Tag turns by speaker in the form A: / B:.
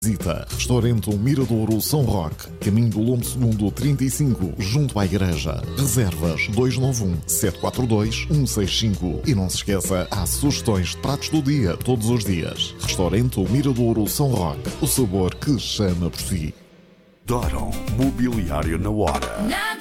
A: Visita Restaurante Miradouro São Roque, caminho do Lombo Segundo 35, junto à igreja. Reservas 291-742-165. E não se esqueça, há sugestões de pratos do dia todos os dias. Restaurante Miradouro São Roque, o sabor que chama por si.
B: Doron Mobiliário na Hora.